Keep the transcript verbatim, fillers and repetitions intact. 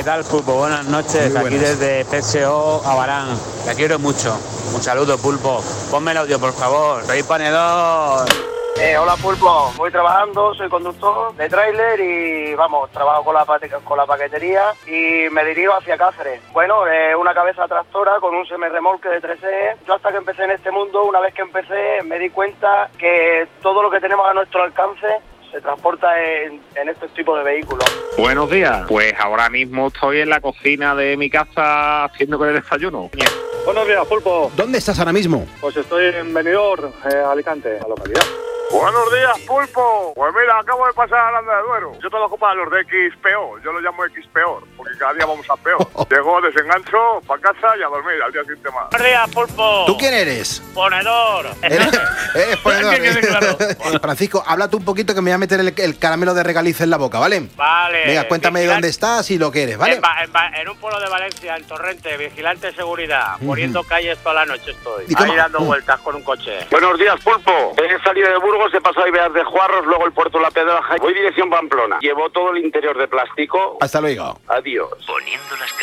¿Qué tal, Pulpo? Buenas noches, aquí desde P S O Abarán. Te quiero mucho. Un saludo, Pulpo. Ponme el audio, por favor. Soy ponedor. Eh, hola, Pulpo. Voy trabajando, soy conductor de tráiler y, vamos, trabajo con la, con la paquetería y me dirijo hacia Cáceres. Bueno, eh, una cabeza tractora con un semirremolque de tres ejes. Yo hasta que empecé en este mundo, una vez que empecé, me di cuenta que todo lo que tenemos a nuestro alcance se transporta en, en estos tipos de vehículos. Buenos días. Pues ahora mismo estoy en la cocina de mi casa haciendo con el desayuno. Buenos días, Pulpo. ¿Dónde estás ahora mismo? Pues estoy en Benidorm, eh, Alicante, la localidad. Buenos días, Pulpo. Pues mira, acabo de pasar a Aranda de Duero. Yo trabajo para los de X peor. Yo lo llamo X peor, porque cada día vamos a peor. Llego, desengancho, para casa y a dormir, al día siguiente más. Buenos días, Pulpo. ¿Tú quién eres? Ponedor. Eres, eres ponedor. Que quede claro. Francisco, háblate un poquito que me voy a meter el, el caramelo de regaliz en la boca, ¿vale? Vale. Venga, cuéntame Vigilan... dónde estás y lo que eres, ¿vale? En, en, en un pueblo de Valencia, en Torrente, vigilante de seguridad, uh-huh. poniendo calles toda la noche estoy. Ahí dando uh. vueltas con un coche. Buenos días, Pulpo. He salido de Burgos, he pasado a Ibeas de Juarros, luego el puerto La Pedraja. Voy dirección Pamplona. Llevo todo el interior de plástico. Hasta luego. Adiós. Poniendo las